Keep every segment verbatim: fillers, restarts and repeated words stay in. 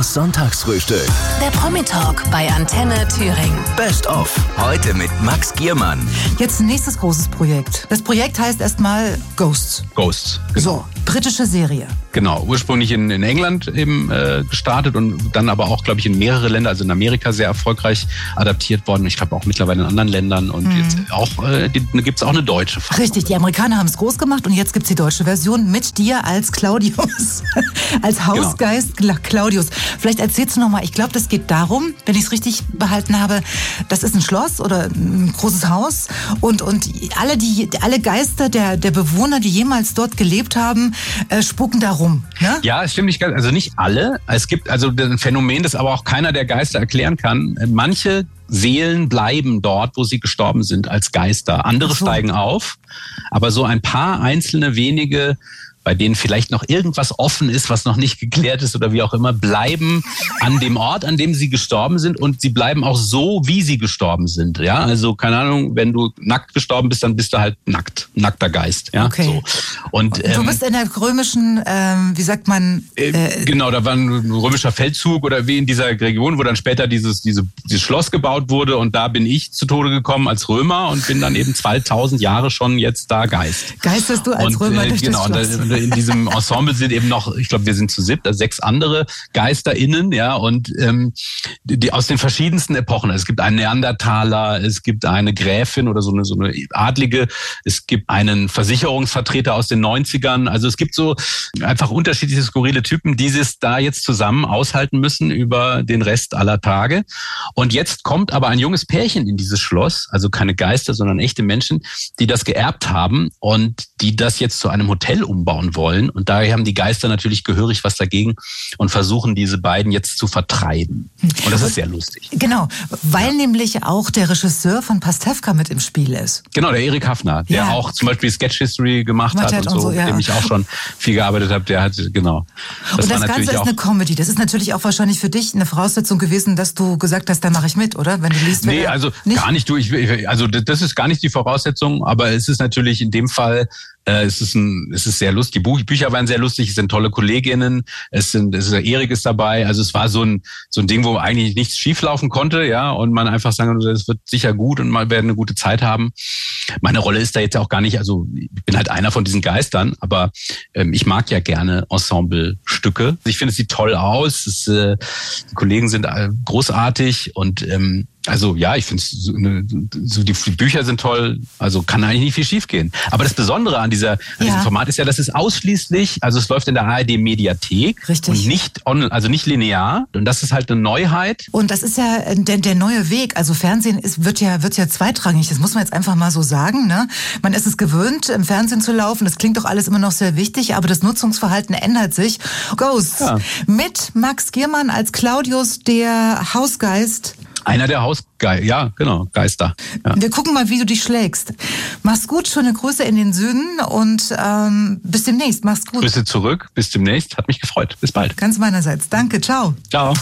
Das Sonntagsfrühstück. Der Promi-Talk bei Antenne Thüringen. Best of. Heute mit Max Giermann. Jetzt ein nächstes großes Projekt. Das Projekt heißt erstmal Ghosts. Ghosts. Genau. So, britische Serie. Genau, ursprünglich in, in England eben äh, gestartet und dann aber auch, glaube ich, in mehrere Länder, also in Amerika sehr erfolgreich adaptiert worden. Ich glaube auch mittlerweile in anderen Ländern und mhm. jetzt auch äh, gibt es auch eine deutsche Fassung. Richtig, die Amerikaner haben es groß gemacht und jetzt gibt es die deutsche Version mit dir als Claudius, als Hausgeist genau. Claudius. Vielleicht erzählst du nochmal, ich glaube, das geht darum, wenn ich es richtig behalten habe, das ist ein Schloss oder ein großes Haus und, und alle, die, alle Geister der, der Bewohner, die jemals dort gelebt haben, äh, spuken da rum. Ne? Ja, es stimmt nicht ganz, also nicht alle. Es gibt also ein Phänomen, das aber auch keiner der Geister erklären kann. Manche Seelen bleiben dort, wo sie gestorben sind, als Geister. Andere so. steigen auf, aber so ein paar einzelne wenige, bei denen vielleicht noch irgendwas offen ist, was noch nicht geklärt ist oder wie auch immer, bleiben an dem Ort, an dem sie gestorben sind und sie bleiben auch so, wie sie gestorben sind. Ja, also keine Ahnung, wenn du nackt gestorben bist, dann bist du halt nackt, nackter Geist. Ja, okay. So. Und du ähm, bist in der römischen, ähm, wie sagt man? Äh, äh, genau, da war ein römischer Feldzug oder wie in dieser Region, wo dann später dieses, diese, dieses Schloss gebaut wurde und da bin ich zu Tode gekommen als Römer und bin dann eben zweitausend Jahre schon jetzt da Geist. Geisterst du als und, Römer äh, durch genau, das Schloss? In diesem Ensemble sind eben noch, ich glaube, wir sind zu siebt, also sechs andere GeisterInnen, ja, und ähm, die aus den verschiedensten Epochen. Es gibt einen Neandertaler, es gibt eine Gräfin oder so eine, so eine Adlige, es gibt einen Versicherungsvertreter aus den neunzigern. Also es gibt so einfach unterschiedliche skurrile Typen, die es da jetzt zusammen aushalten müssen über den Rest aller Tage. Und jetzt kommt aber ein junges Pärchen in dieses Schloss, also keine Geister, sondern echte Menschen, die das geerbt haben und die das jetzt zu einem Hotel umbauen wollen. Und daher haben die Geister natürlich gehörig was dagegen und versuchen, diese beiden jetzt zu vertreiben. Und das ist sehr lustig. Genau, weil ja. nämlich auch der Regisseur von Pastewka mit im Spiel ist. Genau, der Erik Hafner, der ja. auch zum Beispiel Sketch History gemacht hat und so, und so ja. mit dem ich auch schon viel gearbeitet habe. Der hat, genau. Das und das Ganze ist eine Comedy. Das ist natürlich auch wahrscheinlich für dich eine Voraussetzung gewesen, dass du gesagt hast, da mache ich mit, oder? Wenn du liest, nee, also nicht? gar nicht. Du, ich, also das ist gar nicht die Voraussetzung, aber es ist natürlich in dem Fall Äh, es ist ein, es ist sehr lustig. Die Buch, Bücher waren sehr lustig. Es sind tolle Kolleginnen. Es sind, es ist Erik ist dabei. Also es war so ein so ein Ding, wo eigentlich nichts schieflaufen konnte, ja, und man einfach sagen konnte, es wird sicher gut und man werden eine gute Zeit haben. Meine Rolle ist da jetzt auch gar nicht. Also ich bin halt einer von diesen Geistern, aber ähm, ich mag ja gerne Ensemblestücke. Ich finde, es sieht toll aus. Es, äh, die Kollegen sind äh, großartig und ähm, also ja, ich finde so, so die Bücher sind toll, also kann eigentlich nicht viel schief gehen. Aber das Besondere an, dieser, an ja. diesem Format ist ja, dass es ausschließlich, also es läuft in der A R D-Mediathek Richtig. und nicht on, also nicht linear. Und das ist halt eine Neuheit. Und das ist ja der, der neue Weg. Also Fernsehen ist, wird ja wird ja zweitrangig. Das muss man jetzt einfach mal so sagen. Ne? Man ist es gewöhnt, im Fernsehen zu laufen. Das klingt doch alles immer noch sehr wichtig, aber das Nutzungsverhalten ändert sich. Ghosts ja. mit Max Giermann als Claudius, der Hausgeist. Einer der Hausgeister, ja, genau, Geister. Ja. Wir gucken mal, wie du dich schlägst. Mach's gut, schöne Grüße in den Süden und ähm, bis demnächst. Mach's gut. Grüße zurück, bis demnächst. Hat mich gefreut. Bis bald. Ganz meinerseits. Danke, ciao. Ciao.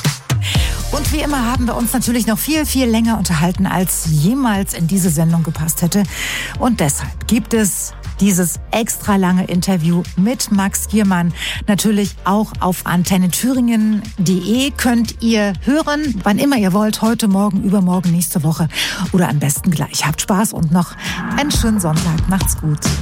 Und wie immer haben wir uns natürlich noch viel, viel länger unterhalten, als jemals in diese Sendung gepasst hätte. Und deshalb gibt es dieses extra lange Interview mit Max Giermann natürlich auch auf antenne thüringen punkt de. Könnt ihr hören, wann immer ihr wollt, heute, morgen, übermorgen, nächste Woche oder am besten gleich. Habt Spaß und noch einen schönen Sonntag. Macht's gut.